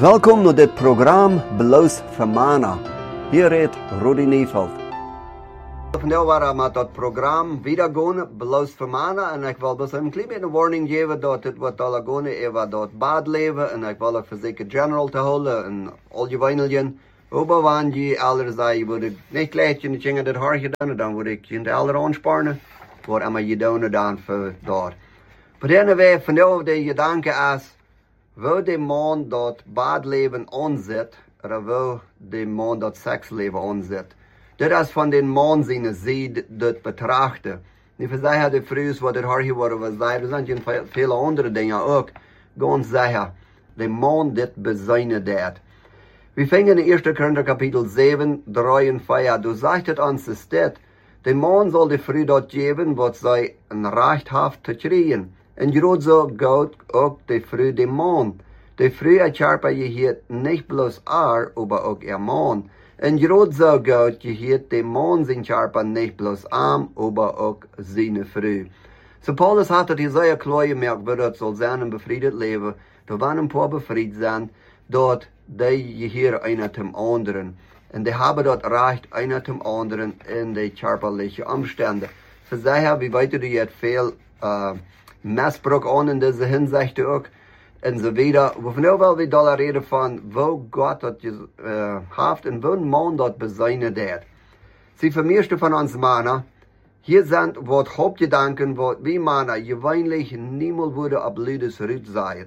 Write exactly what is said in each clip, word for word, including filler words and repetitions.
Welkom naar dit programma Bloos voor Mana. Hier redt Rudy Nieveld. Vandaag waren we met dat programma weer gaan Bloos voor Mana. En ik wil dus een klein beetje een warning geven dat het wat alle gaan even dat bad leven. En ik wil ook verzekerd general te houden en al je wijneljen. Ober wanneer je elder zei, je wordt niet kleedje en je dat haar gedaan, dan word ik je in de elder aanspannen. Voor allemaal je doen dan voor daar. Maar dan we vandaag de gedanke is, wil de man dat badleven aanzet, of wil de man dat seksleven aanzet. Dit is van de man zijn zijde dat betrachten. Nu verzeigen de vrouwen wat het haar geworden was, er zijn je vele andere dingen ook. Gewoon zeggen, de man dit bezinnen dat. We vingen in eerste Korinther kapitel zeven, drie en vier. Du zegt het aan ze stad, de man zal de vrouw dat geven wat zij een recht heeft te krijgen. En groot zo gaat ook de vrouw de man. De vrouw acharpa je heet niet bloos haar, maar ook er man. En groot zo gaat je heet de man zijn charpa niet bloos am, maar ook zijn vrouw. So Paulus had het Jesaja klaar gemerkt, waar het zal zijn een bevrijd leven. Er waren een paar bevrijd zijn, dat die je hier een ten anderen. En die hebben dat recht een ten anderen in de charpaliche omstanden. Voor zij wie weten die het veel uh, misbruik aan in deze hinzicht ook. En zo wieder, we vandaag wel weer daar reden van, wo God dat je uh, heeft en wo man dat bezinnen deed. Zie, voor meeste van ons mannen, hier zijn wat hoopgedanken, wat wie mannen gewöhnlich niemals worden op ludes ruut zijn.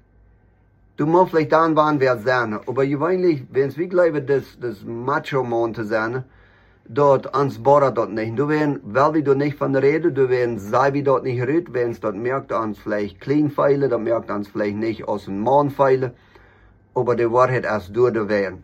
Du musst vielleicht dann waren wir sein, aber gewöhnlich, wenn es wie glauben, das, das Macho-Mann zu sein, dort ans Bora dort nicht. Du werden, weil wir dort nicht von reden, du werden, sei wie dort nicht rührt, wenn es dort merkt, ans vielleicht klein feile, dort merkt ans vielleicht nicht aus dem Mann feile, aber die Wahrheit ist durch der werden.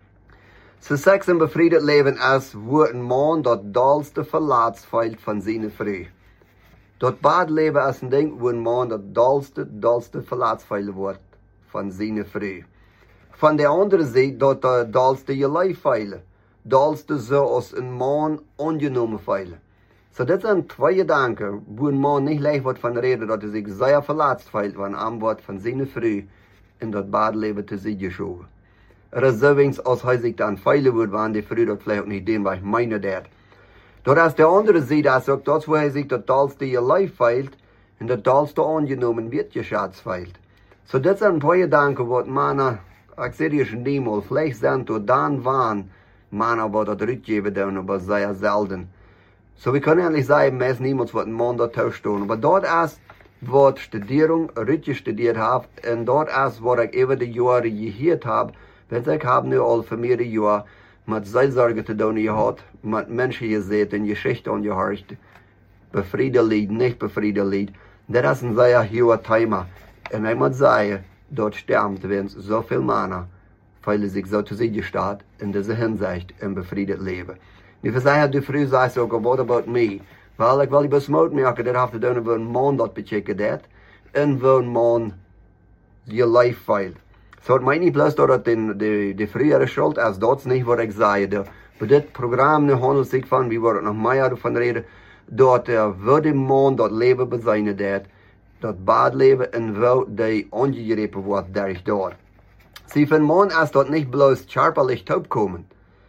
So Sex im befriedet Leben ist, wo ein Mann dort dollste Verlats feilt von seiner Frau. Dort Badleben ist ein Ding, wo ein Mann dort dollste, dollste Verlats feilen wird von seiner Frau. Von der anderen Seite dort der dollste je Leif feilen. Dollste so als een man ongenomen feilen. So dit zijn twee gedanken, wo een man niet leicht wordt van reden dat hij zich zeer verlaatst feilt, wanneer aan wordt van zijn vrouw in dat badleven te zien geschoven. Er is zo wens als hij zich dan feilen wordt, wanneer die vrouw dat vielleicht niet deed, wat ik meine dat. Dat is de andere zijde, is ook dat waar hij zich dat dollste je lijf feilt, en dat dollste ongenomen wird geschatst feilt. So dit zijn twee gedanken, wat mannen, ik zeg je niemals, vielleicht zijn door dan waan, man aber dat rückgeben doen, aber sehr selten. So wir können eigentlich sagen, meist niemals wird ein Mann dort tauschen. Aber dort ist, wat Studierung richtig studiert habe, und dort ist, wat ich über die Jahre gehört habe, wenn ich habe nu al für mehrere Jahre mit Seelsorge zu tun gehabt, mit Menschen gesehen, in Geschichte und gehört, befriedet Lied, nicht befriedet Lied. Das ist ein sehr hoher Thema. Und ich muss sagen, dort sterben, wenn es so viele Männer weil sich so zu sich steht in dieser Hinsicht im befriedet Leben. Nu verzeihen de vrouw zei zo, what about me? Wel, ik wil je besmoot maken, dat heeft te doen waar een man dat bechecken dat, en waar een man je lijf feilt. Zo, het mij niet bloos dat de, de, de vrouwere schuld is, dat is niet wat ik zei. Maar dit programma nu handelt zich van, wie worden nog meer van reden, dat uh, waar de man dat leven bezinnen dat, dat badleven en waar die ongegrepen wordt daardoor. Sie von Mann ist dort nicht bloß körperlich taubkommen.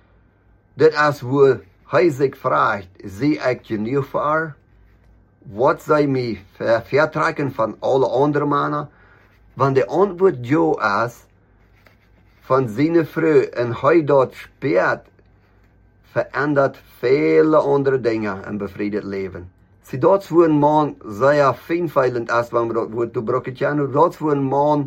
Das ist, wo er sich fragt, sehe ich genug für er? Was soll mich vertragen von allen anderen Männern? Wenn die Antwort ja ist, von seiner Frau und er dort spät, verändert viele andere Dinge im befriedet Leben. Sie dort, wo ein Mann sehr feinfeilend ist, wenn man dort, du brauchst ja nur dort, wo ein Mann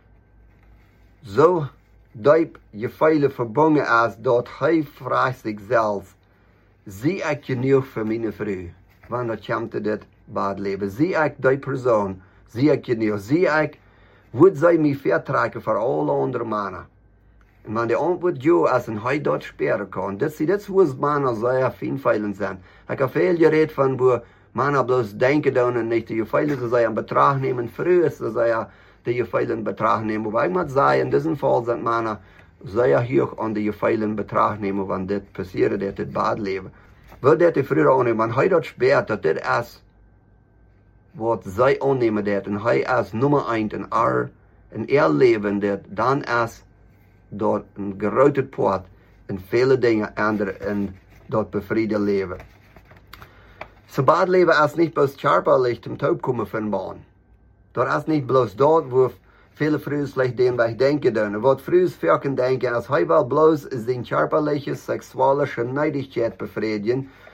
so diep je feile verbonden is, dat hij vraagt zichzelf, zie ik genoeg voor mijn vrouw? Wanneer komt er dit badleven? Zie ik die persoon? Zie ik genoeg? Zie ik, wat zij mij vertrekken voor alle andere mannen? En wanneer de antwoord ja is en hij dat speren kan, dat is wat mannen zeer feinfeilend zijn. Ik heb veel gereed van waar mannen bloos denken doen en niet die feile ze zijn in betracht nemen, vrouw is ze zijn die je feilen betracht nemen. Maar ik moet zeggen, in diesem Fall zijn mannen zeer hoog aan die feilen betracht nemen, wanneer dit passiert, dat het badleven. Wil dat de vroeger aannemen, want hij dat speert, dat dit is wat zij aannemen dat, en hij is nummer één in haar in ihr Leben, dat dan is door een grote poort en vele dingen andere in dat bevriede leven. Sobald leven is niet bloos körperlich om te opkomen van baan. Dat is niet bloos dat wo viele vrouwen slecht den wij denken doen. Wat vrouwen vaak denken is, hij wil bloos is die körperliche, seksuelle Schneidigkeit bevredigen,